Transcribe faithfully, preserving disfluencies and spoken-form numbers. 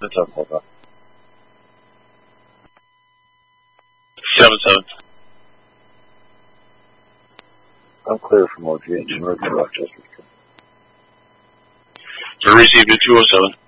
That's up, hold up. seven seven. I'm clear from O G H. Emergency Rochester. I received a two oh seven.